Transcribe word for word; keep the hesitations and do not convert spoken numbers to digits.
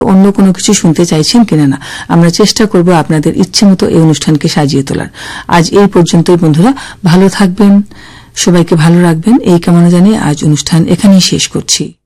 অন্য কোনো কিছু শুনতে চাইছেন কিনা না আমরা চেষ্টা করব আপনাদের ইচ্ছে মতো এই অনুষ্ঠানকে সাজিয়ে তোলার। আজ এই পর্যন্তই বন্ধুরা, ভালো থাকবেন, সবাইকে ভালো রাখবেন এই কামনা জানিয়ে আজ অনুষ্ঠান এখানেই শেষ করছি।